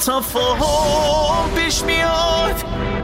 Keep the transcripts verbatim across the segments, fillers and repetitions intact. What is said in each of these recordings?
تفاهم پیش میاد.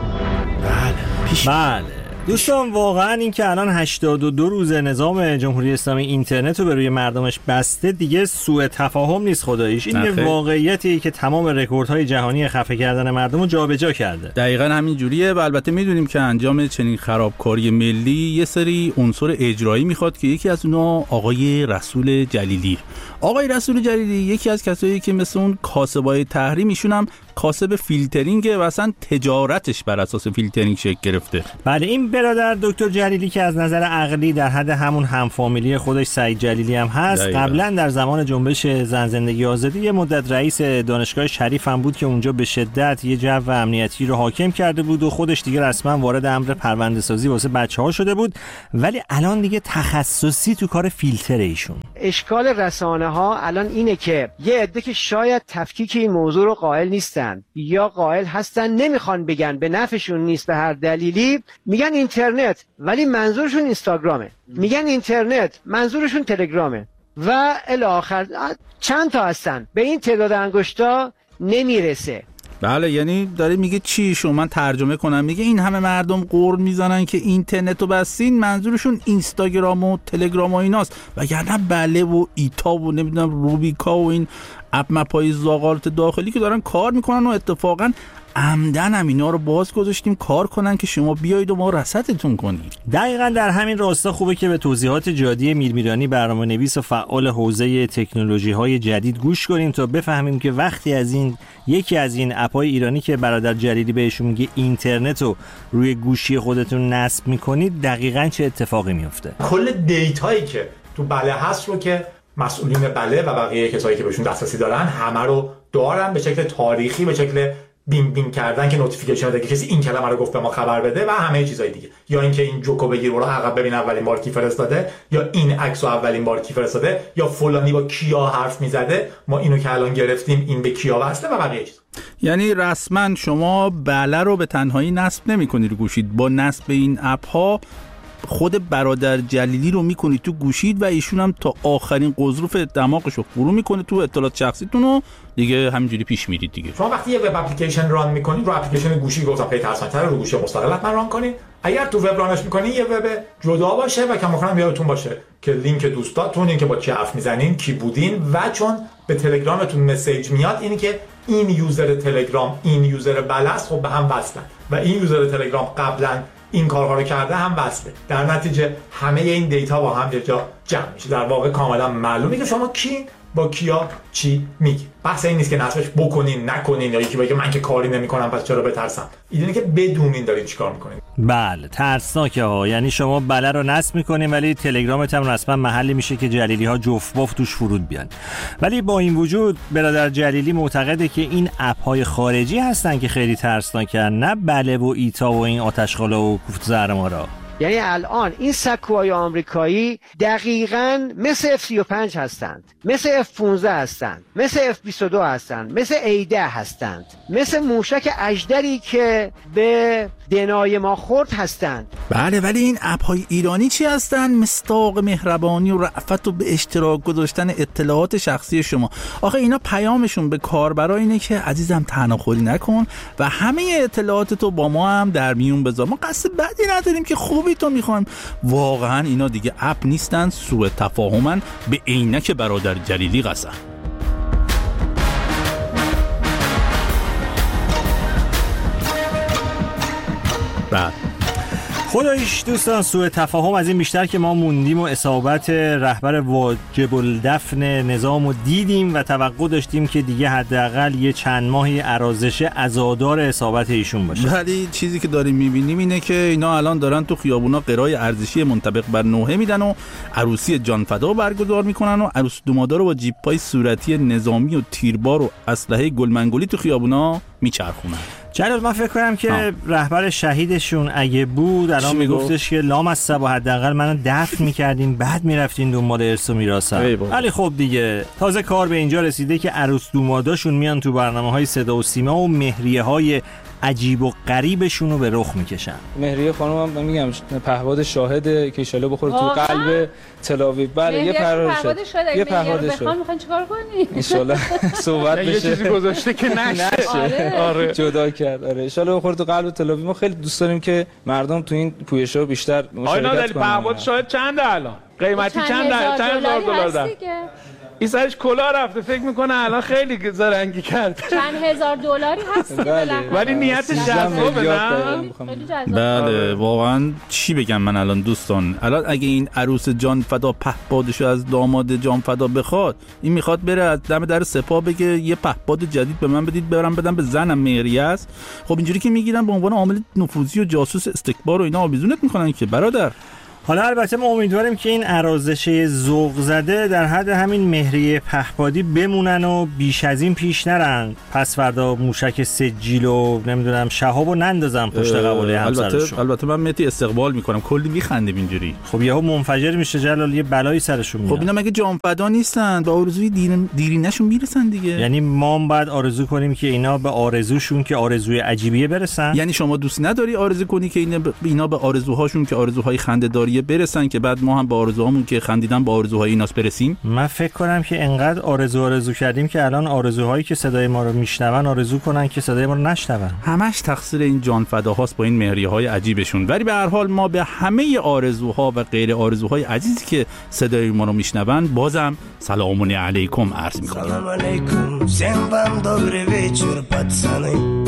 بله پیش بله دوستان، واقعا این که الان هشتاد و دو روز نظام جمهوری اسلامی اینترنت رو به روی مردمش بسته دیگه سوء تفاهم نیست خداییش. این یه واقعیتیه که تمام رکوردهای جهانی خفه کردن مردم رو جابجا کرده. دقیقاً همین جوریه و البته میدونیم که انجام چنین خرابکاری ملی یه سری عنصر اجرایی میخواد که یکی از اونها آقای رسول جلیلی. آقای رسول جلیلی یکی از کسایی که مثل اون کاسبای تحریم، ایشون هم کاسب فیلترینگه و اصلا تجارتش بر اساس فیلترینگ شکل گرفته. بله این برادر دکتر جلیلی که از نظر عقلی در حد همون همفامیلی خودش سعید جلیلی هم هست، قبلا در زمان جنبش زن زندگی آزادی یه مدت رئیس دانشگاه شریف هم بود که اونجا به شدت یه جو امنیتی رو حاکم کرده بود و خودش دیگه رسما وارد امر پرونده سازی واسه بچه‌ها شده بود، ولی الان دیگه تخصصی تو کار فیلتر ایشون. اشکال رسانه ها الان اینه که یه عده که شاید تفکیک این موضوع رو قائل نیستن یا قائل هستن نمیخوان بگن، به نفعشون نیست به هر دلیلی، میگن اینترنت ولی منظورشون اینستاگرامه، میگن اینترنت منظورشون تلگرامه و الی آخر. چند تا هستن به این تعداد انگشتا نمیرسه. بله یعنی داره میگه چی؟ شو من ترجمه کنم، میگه این همه مردم قرد میزنن که اینترنت رو بستین، منظورشون اینستاگرام و تلگرام و ایناست، وگرنه بله و ایتا و نمیدونم روبیکا و این اپ مپای زاغالت داخلی که دارن کار میکنن و اتفاقا عمدن هم اینا رو باز گذاشتیم کار کنن که شما بیایید و ما رصدتون کنید. دقیقاً در همین راستا خوبه که به توضیحات جادی میرمیرانی برنامه‌نویس و فعال حوزه تکنولوژی‌های جدید گوش کنیم تا بفهمیم که وقتی از این یکی از این اپ‌های ایرانی که برادر جلیلی بهشون میگه اینترنت رو روی گوشی خودتون نصب میکنید دقیقاً چه اتفاقی میفته. کل دیتایی که تو بله هست رو که مسئولین بله و بقیه کسایی که بهشون دسترسی دارن همه رو دارن به شکل تاریخی، به شکل بینگ بینگ کردن که نوتیفیکیشن بده که کسی این کلمه رو گفت به ما خبر بده و همه چیزای دیگه، یا اینکه این جوکو بگیر برو عقب ببین اولین بار کی فرستاده، یا این عکسو اولین بار کی فرستاده، یا فلانی با کیا حرف میزده ما اینو که الان گرفتیم این به کیا وصله و بقیه چیزا. یعنی رسما شما بله رو به تنهایی نصب نمی‌کنید رو گوشید، با نصب این اپ ها خود برادر جلیلی رو میکنید تو گوشید و ایشون هم تا آخرین قضروف دماغش رو فرو میکنه تو اطلاعات شخصیتون و دیگه همینجوری پیش میرید دیگه. شما وقتی یه وب اپلیکیشن ران میکنید رو اپلیکیشن گوشی گفتم خیلی ترسناک‌تره، رو گوشی مستقل حتما ران کنید. اگر تو وب رانش میکنید یه وب جدا باشه و کم کم یادتون باشه که لینک دوستاتون، این که با کی حرف میزنین، کی بودین، و چون به تلگرامتون مسیج میاد اینی که این یوزر تلگرام این یوزر بلست، خب به هم وصلن و این یوزر تلگرام قبلا این کارها رو کرده هم وصله، در نتیجه همه این دیتا با هم یه جا جمع میشه. در واقع کاملا معلومه که شما کی با کیا چی میگی. بحث این نیست که نصبش بکنین نکنین یا یکی بگه من که کاری نمیکنم پس چرا بترسم. اینه که بدونین دارین چیکار میکنین. بله ترسناکه ها. یعنی شما بله رو نصب میکنین ولی تلگرامت هم رسما محلی میشه که جلیلی ها جفت بافت توش فرود بیان. ولی با این وجود برادر جلیلی معتقده که این اپ های خارجی هستن که خیلی ترسناکن، نه بله و ایتا و این آتشخالا و کوفت زهرمارا. یعنی الان این سکوهای آمریکایی دقیقاً مثل اف سی و پنج هستند، مثل اف پانزده هستند، مثل اف بیست و دو هستند، مثل ای ده هستند، مثل موشک اژدری که به دنای ما خورد هستند. بله ولی این اپ های ایرانی چی هستن؟ مصداق مهربانی و رأفت و به اشتراک گذاشتن اطلاعات شخصی شما. آخه اینا پیامشون به کاربرا اینه که عزیزم تناخوری نکن و همه اطلاعات تو با ما هم در میون بذار. ما قصد بدی نداریم که خوبی تو میخوایم. واقعا اینا دیگه اپ نیستن، سوء تفاهمن، به عینک برادر جلیلی قسم. بعد خداییش دوستان سوء تفاهم از این بیشتر که ما موندیم و اصابت رهبر واجب الدفن نظام رو دیدیم و توقع داشتیم که دیگه حداقل یه چند ماهی ارازش عزادار اصابت ایشون باشه. ولی چیزی که داریم میبینیم اینه که اینا الان دارن تو خیابونا قرای ارزشی منطبق بر نوحه میدن و عروسی جانفدا برگزار میکنن و عروس دومادا رو با جیپای صورتی نظامی و تیربار و اسلحه گلمنگولی تو خیابونا میچرخونن. جلال من فکر کنم که آه. رهبر شهیدشون اگه بود الان میگفتش که لام از سبا حداقل منو دفن میکردین بعد میرفتین دنبال ارث و میراثم. ولی خب دیگه تازه کار به اینجا رسیده که عروس دوماداشون میان تو برنامه‌های صدا و سیما و مهریه‌های عجیب و غریبشون رو به رخ میکشن. مهریه خانم هم میگم پهپاد شاهده که ان بخوره تو قلب تل‌آویو. بله یه پهپاد شده، یه پهپاد شده. میخوان چیکار کنی؟ ان شاءالله صحبت بشه. یه چیزی گذاشته که نشه. آره جدا کرد. آره ان شاءالله بخوره تو قلب تل‌آویو. ما خیلی دوست داریم که مردم تو این پویش‌ها بیشتر مشارکت کنن. پهپاد شاهد چنده الان؟ قیمتی چند چند هزار دلار ده؟ این سرش کلا رفته، فکر میکنه الان خیلی زرنگی کرد. چند هزار دلاری هست ولی نیتش جذابه نه؟ بله واقعا چی بگم من الان دوستان. الان اگه این عروس جان فدا پهپادشو از داماد جان فدا بخواد، این میخواد بره از دم در سپاه بگه یه پهپاد جدید به من بدید برام بدم به زنم مهریه است. خب اینجوری که میگیرن به عنوان عامل نفوذی و جاسوس استکبار و اینا آویزونت میکنن که برادر. حالا البته ما امیدواریم که این عرازش ذوق زده در حد همین مهریه پهپادی بمونن و بیش از این پیش نرن. پس فردا موشک سجیل و نمیدونم شهابو نندازن پشت قباله همسرشون. البته البته من مهدی استقبال میکنم، کلی میخندیم اینجوری. خب یهو منفجر میشه جلال، یه بلایی سرشون میاد. خب اینا مگه جانفدا نیستن؟ به آرزوی دیر... دیرینه‌شون میرسن دیگه. یعنی ما هم باید آرزو کنیم که اینا به آرزوشون که آرزوی عجیبیه برسن. یعنی شما دوست نداری آرزو کنی که اینا ب... اینا به آرزوهاشون که آرزوهای خنده‌داری برسن که بعد ما هم به آرزوهامون که خندیدن با آرزوهای ایناس برسیم؟ من فکر کنم که انقدر آرزو آرزو کردیم که الان آرزوهایی که صدای ما رو میشنون آرزو کنن که صدای ما رو نشنون. همش تقصیر این جان فداهاست با این مهریه‌های عجیبشون. ولی به هر حال ما به همه آرزوها و غیر آرزوهای عزیزی که صدای ما رو میشنون بازم سلام علیکم عرض می‌کنم. Salam alaikum, всем вам добрый вечер, пацаны.